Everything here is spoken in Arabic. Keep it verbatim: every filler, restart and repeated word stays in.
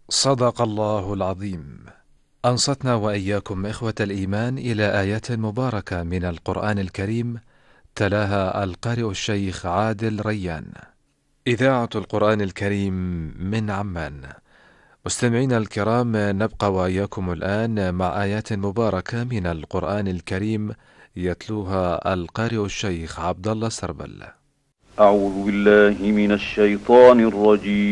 صدق الله العظيم. أنصتنا وإياكم إخوة الإيمان إلى آيات مباركة من القرآن الكريم، تلاها القارئ الشيخ عادل ريان. إذاعة القرآن الكريم من عمان. مستمعينا الكرام، نبقى وإياكم الآن مع آيات مباركة من القرآن الكريم يتلوها القارئ الشيخ عبد الله سربل. أعوذ بالله من الشيطان الرجيم